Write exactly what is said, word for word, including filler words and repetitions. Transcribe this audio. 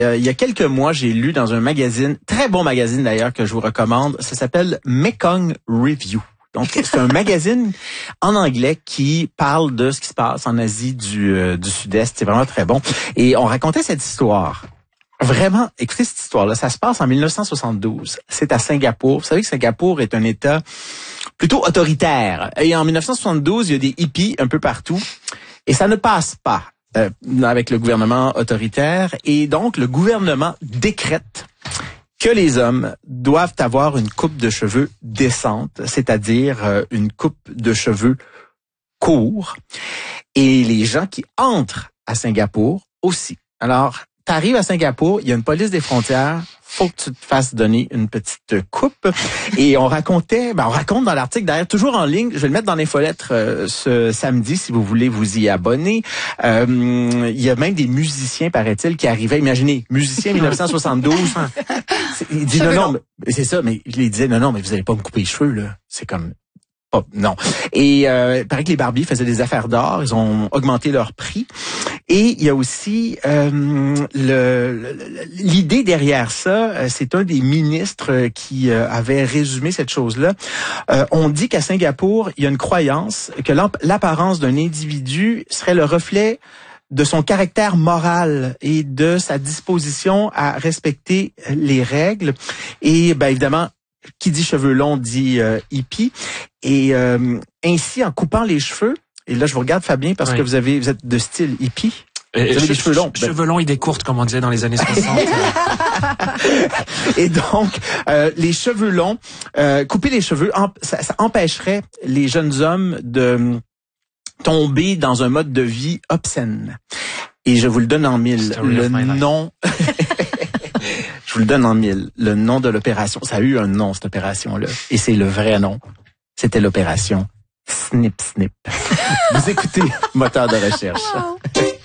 Euh, il y a quelques mois, j'ai lu dans un magazine, très bon magazine d'ailleurs que je vous recommande, ça s'appelle Mekong Review. Donc, c'est un magazine en anglais qui parle de ce qui se passe en Asie du, euh, du Sud-Est. C'est vraiment très bon. Et on racontait cette histoire. Vraiment, écoutez cette histoire-là. Ça se passe en mille neuf cent soixante-douze. C'est à Singapour. Vous savez que Singapour est un État plutôt autoritaire. Et en mille neuf cent soixante-douze, il y a des hippies un peu partout. Et ça ne passe pas euh, avec le gouvernement autoritaire. Et donc, le gouvernement décrète que les hommes doivent avoir une coupe de cheveux décente, c'est-à-dire euh, une coupe de cheveux courts. Et les gens qui entrent à Singapour aussi. Alors, tu arrives à Singapour, il y a une police des frontières, faut que tu te fasses donner une petite coupe. Et on racontait, ben on raconte dans l'article derrière, toujours en ligne, je vais le mettre dans l'infolettre euh, ce samedi si vous voulez vous y abonner. Euh, il y a même des musiciens, paraît-il, qui arrivaient. Imaginez, musiciens mille neuf cent soixante-douze. Il dit non, non, mais c'est ça, mais il disait non, non, mais vous allez pas me couper les cheveux, là. C'est comme... Oh, non. Et euh, il paraît que les barbiers faisaient des affaires d'or. Ils ont augmenté leur prix. Et il y a aussi euh, le, l'idée derrière ça, c'est un des ministres qui euh, avait résumé cette chose-là. Euh, on dit qu'à Singapour, il y a une croyance que l'apparence d'un individu serait le reflet de son caractère moral et de sa disposition à respecter les règles. Et ben évidemment, qui dit cheveux longs dit euh, hippie. Et euh, ainsi, en coupant les cheveux, et là je vous regarde Fabien parce oui. que vous avez vous êtes de style hippie. Et vous avez des cheveux longs. Cheveux ben... longs, idées courtes, comme on disait dans les années soixante. Et donc, euh, les cheveux longs, euh, couper les cheveux, ça, ça empêcherait les jeunes hommes de tomber dans un mode de vie obscène. Et je vous le donne en mille. Le nom... Je vous le donne en mille. Le nom de l'opération, ça a eu un nom, cette opération-là. Et c'est le vrai nom. C'était l'opération Snip Snip. Vous écoutez Moteur de recherche.